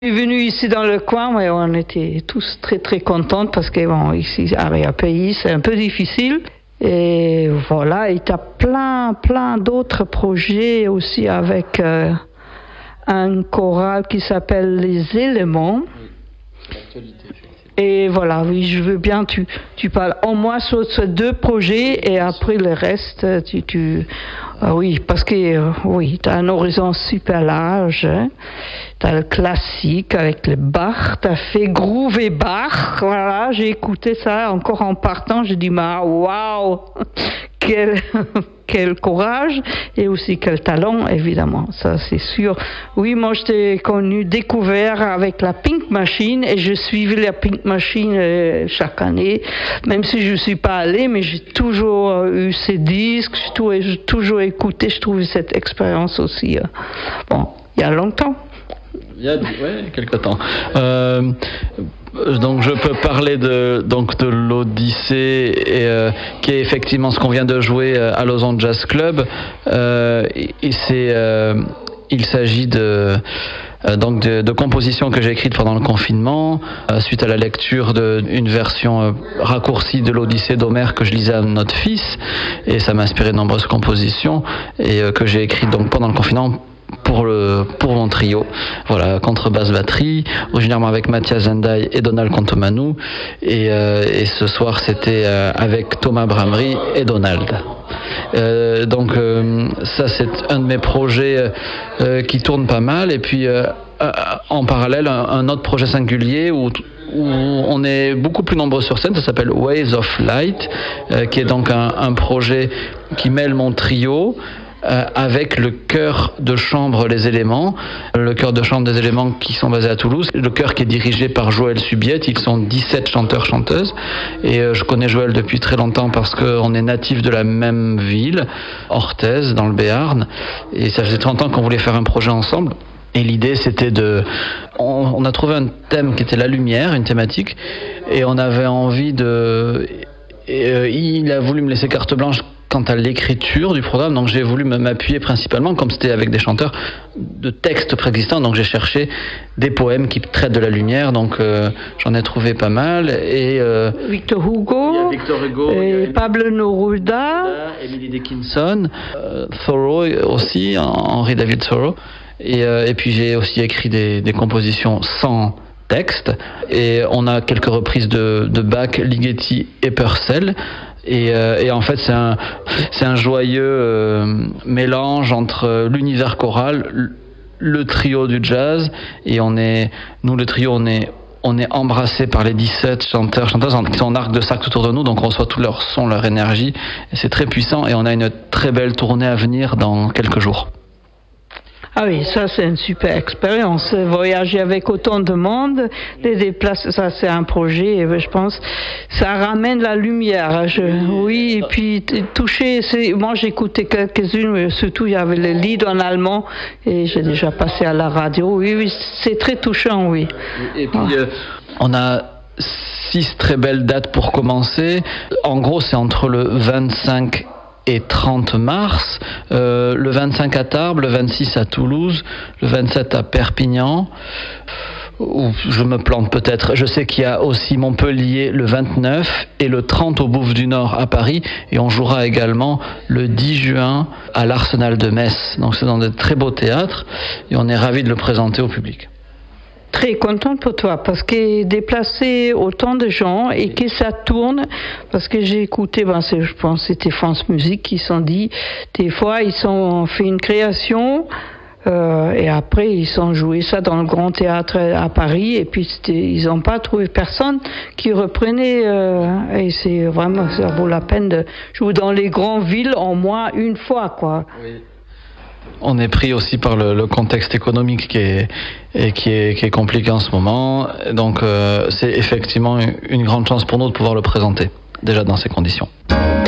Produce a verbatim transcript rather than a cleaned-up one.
Je suis venue ici dans le coin, mais on était tous très très contents parce que bon, ici à Ariapeï, c'est un peu difficile. Et voilà, et tu as plein plein d'autres projets aussi avec euh, un choral qui s'appelle Les Éléments. L'actualité. Et voilà, oui, je veux bien, tu, tu parles au moins sur ces deux projets et après le reste, tu, tu euh, oui, parce que, euh, oui, tu as un horizon super large, hein. Tu as le classique avec le Bach, tu as fait Groove et Bach, voilà, j'ai écouté ça encore en partant, j'ai dit, mais waouh, quel, quel courage et aussi quel talent, évidemment, ça c'est sûr. Oui, moi je t'ai connu, découvert avec la Pink Machine et je suivais la Pink Machine euh, chaque année, même si je ne suis pas allée, mais j'ai toujours euh, eu ces disques, j'ai toujours, j'ai toujours écouté, je trouve cette expérience aussi, euh, bon, il y a longtemps. Il y a ouais, quelque temps. Euh, donc je peux parler de donc de l'Odyssée et, euh, qui est effectivement ce qu'on vient de jouer à Lausanne Jazz Club. Euh, et c'est euh, il s'agit de Euh, donc de, de compositions que j'ai écrites pendant le confinement, euh, suite à la lecture d'une version euh, raccourcie de l'Odyssée d'Homère que je lisais à notre fils, et ça m'a inspiré de nombreuses compositions et euh, que j'ai écrites donc pendant le confinement pour le pour mon trio. Voilà, contrebasse batterie, originairement avec Mathias Zendai et Donald Contomanou, et, euh, et ce soir c'était euh, avec Thomas Bramery et Donald. Euh, donc euh, ça c'est un de mes projets euh, qui tourne pas mal, et puis euh, en parallèle un, un autre projet singulier où, où on est beaucoup plus nombreux sur scène, ça s'appelle Ways of Light, euh, qui est donc un, un projet qui mêle mon trio Euh, avec le chœur de chambre Les Éléments, le chœur de chambre des Éléments qui sont basés à Toulouse, le chœur qui est dirigé par Joël Subiette. Ils sont dix-sept chanteurs-chanteuses, et euh, je connais Joël depuis très longtemps parce qu'on est natifs de la même ville, Orthez, dans le Béarn, et ça faisait trente ans qu'on voulait faire un projet ensemble. Et l'idée, c'était de... On, on a trouvé un thème qui était la lumière, une thématique, et on avait envie de... Et, euh, il a voulu me laisser carte blanche quant à l'écriture du programme, donc j'ai voulu m'appuyer principalement, comme c'était avec des chanteurs, de textes préexistants, donc j'ai cherché des poèmes qui traitent de la lumière, donc euh, j'en ai trouvé pas mal, et... Euh, Victor Hugo, il y a Victor Hugo, et Pablo Neruda, Emily Dickinson, euh, Thoreau aussi, Henry David Thoreau, et, euh, et puis j'ai aussi écrit des, des compositions sans texte, et on a quelques reprises de, de Bach, Ligeti et Purcell. Et, euh, et en fait, c'est un, c'est un joyeux euh, mélange entre l'univers choral, le trio du jazz, et on est, nous le trio, on est, on est embrassés par les dix-sept chanteurs, chanteuses qui sont en arc de cercle autour de nous, donc on reçoit tout leur son, leur énergie, et c'est très puissant, et on a une très belle tournée à venir dans quelques jours. Ah oui, ça c'est une super expérience. Voyager avec autant de monde, les déplacer, ça c'est un projet, je pense. Ça ramène la lumière. Je, oui, et puis toucher. C'est, moi j'écoutais quelques-unes, mais surtout il y avait le lead en allemand et j'ai déjà passé à la radio. Oui, oui, c'est très touchant, oui. Et puis ah. euh, on a six très belles dates pour commencer. En gros, c'est entre le vingt-cinq et trente mars, euh, le vingt-cinq à Tarbes, le vingt-six à Toulouse, le vingt-sept à Perpignan, ou je me plante peut-être, je sais qu'il y a aussi Montpellier le vingt-neuf et le trente au Bouffe du Nord à Paris, et on jouera également le dix juin à l'Arsenal de Metz, donc c'est dans de très beaux théâtres, et on est ravis de le présenter au public. Très contente pour toi, parce que déplacer autant de gens et que ça tourne, parce que j'ai écouté, ben c'est, je pense que c'était France Musique qui s'en dit, des fois ils ont fait une création euh, et après ils ont joué ça dans le Grand Théâtre à Paris, et puis ils n'ont pas trouvé personne qui reprenait, euh, et c'est vraiment, ça vaut la peine de jouer dans les grandes villes au moins une fois, quoi. Oui. On est pris aussi par le, le contexte économique qui est, et qui, est, qui est compliqué en ce moment. Donc euh, c'est effectivement une, une grande chance pour nous de pouvoir le présenter, déjà dans ces conditions.